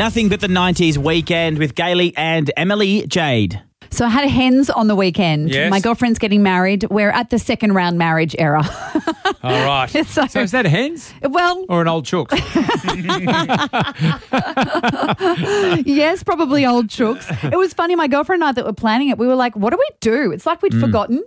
Nothing but the 90s weekend with Gailey and Emily Jade. So I had a hens on the weekend. Yes. My girlfriend's getting married. We're at the second round marriage era. All right. So is that a hens Well, or an old chook? yes, probably old chooks. It was funny. My girlfriend and I that were planning it, we were like, what do we do? It's like we'd forgotten,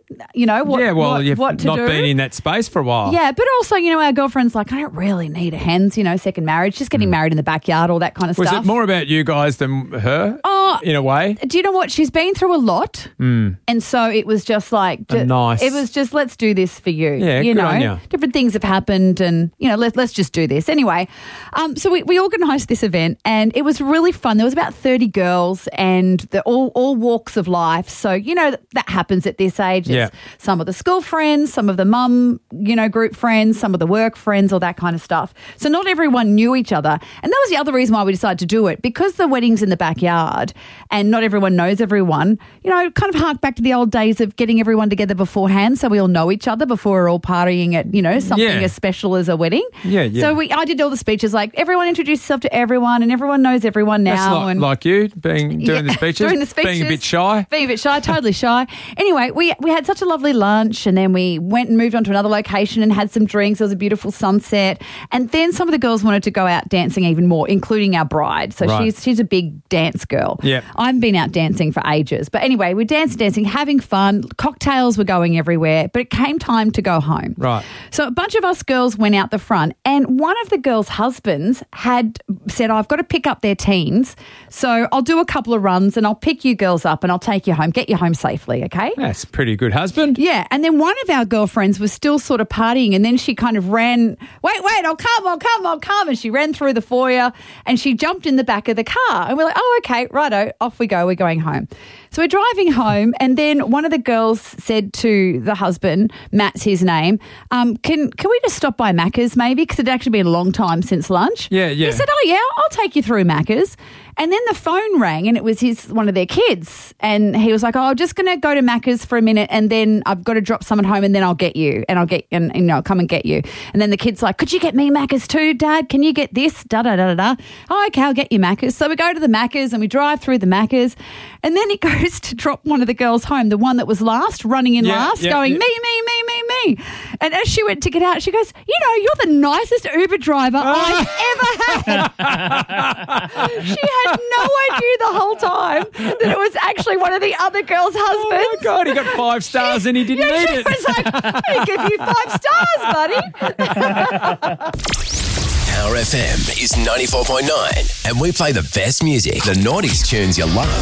you've what to not do. been in that space for a while. Yeah, but also, our girlfriend's like, I don't really need a hens, second marriage, just getting married in the backyard, all that kind of Was stuff. it more about you guys than her, in a way? Do you know what? She's been through a lot. And so it was just like, Nice. It was just, let's do this for you. Yeah, good on ya. Different things have happened and, let's just do this. Anyway, so we organised this event and it was really fun. There was about 30 girls and they're all walks of life. So, that happens at this age. Yeah. It's some of the school friends, some of the mum, group friends, some of the work friends, all that kind of stuff. So not everyone knew each other. And that was the other reason why we decided to do it, because the wedding's in the backyard and not everyone knows everyone, kind of hark back to the old days of getting everyone together beforehand so we all know each other before we're all partying at, something as special as a wedding. Yeah. So I did all the speeches, like everyone introduce yourself to everyone and everyone knows everyone now. That's like you, doing the speeches, doing the speeches, being a bit shy. Being a bit shy, totally shy. Anyway, we had such a lovely lunch and then we went and moved on to another location and had some drinks. There was a beautiful sunset. And then some of the girls wanted to go out dancing even more, including our bride. So Right. she's a big dance girl. Yeah. I've been out dancing for ages. But anyway, we dancing, having fun. Cocktails were going everywhere. But it came time to go home. Right. So a bunch of us girls went out the front and one of the girls' husbands had said, I've got to pick up their teens. So I'll do a couple of runs and I'll pick you girls up and I'll take you home, get you home safely, okay? That's a pretty good husband. Yeah, and then one of our girlfriends was still sort of partying and then she kind of ran, wait, I'll come. And she ran through the foyer and she jumped in the back of the car. And we're like, oh, okay, righto, off we go, we're going home. So we're driving home and then one of the girls said to the husband, Matt's his name, can we just stop by Macca's maybe? Because it had actually been a long time since lunch. Yeah. He said, oh, yeah, I'll take you through Macca's. And then the phone rang and it was one of their kids. And he was like, oh, I'm just going to go to Macca's for a minute and then I've got to drop someone home and then I'll get you and I'll come and get you. And then the kid's like, could you get me Macca's too, Dad? Can you get this? Da-da-da-da-da. Oh, okay, I'll get you Macca's. So we go to the Macca's and we drive through the Macca's and then he goes to drop one of the girls home, the one that was last, running in last, going, me. And as she went to get out, she goes, you're the nicest Uber driver I've ever had. She had no idea the whole time that it was actually one of the other girls' husbands. Oh, my God, he got 5 stars and he didn't need it. She was like, I give you 5 stars, buddy. Power FM is 94.9 and we play the best music, the 90s tunes you love.